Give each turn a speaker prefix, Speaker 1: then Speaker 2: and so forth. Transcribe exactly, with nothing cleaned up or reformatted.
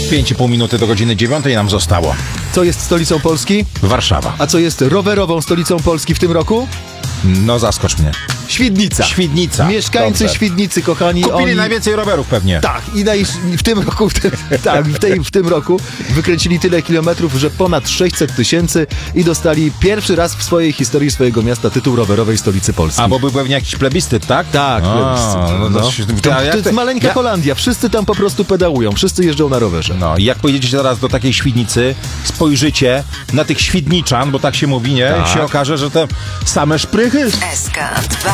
Speaker 1: pięć i pół minuty do godziny dziewiątej nam zostało.
Speaker 2: Co jest stolicą Polski?
Speaker 1: Warszawa.
Speaker 2: A co jest rowerową stolicą Polski w tym roku?
Speaker 1: No zaskocz mnie.
Speaker 2: Świdnica.
Speaker 1: Świdnica.
Speaker 2: Mieszkańcy
Speaker 1: Dobrze.
Speaker 2: Świdnicy, kochani.
Speaker 1: Kupili
Speaker 2: oni...
Speaker 1: najwięcej rowerów pewnie.
Speaker 2: Tak, i naj... w tym roku, w tym, tak, w, tej, w tym roku wykręcili tyle kilometrów, że ponad sześćset tysięcy i dostali pierwszy raz w swojej historii swojego miasta tytuł rowerowej stolicy Polski.
Speaker 1: A bo był pewnie jakiś plebiscyt, tak?
Speaker 2: Tak,
Speaker 1: A,
Speaker 2: plebiscyt.
Speaker 1: no,
Speaker 2: No.
Speaker 1: to, się-
Speaker 2: To,
Speaker 1: a jak
Speaker 2: to jest
Speaker 1: ty-
Speaker 2: maleńka
Speaker 1: ja-
Speaker 2: Holandia, wszyscy tam po prostu pedałują, wszyscy jeżdżą na rowerze.
Speaker 1: No i jak pojedziecie teraz do takiej Świdnicy, spojrzycie na tych Świdniczan, bo tak się mówi, nie?
Speaker 2: Tak.
Speaker 1: I się okaże, że te same szprychy.
Speaker 3: S K dwa.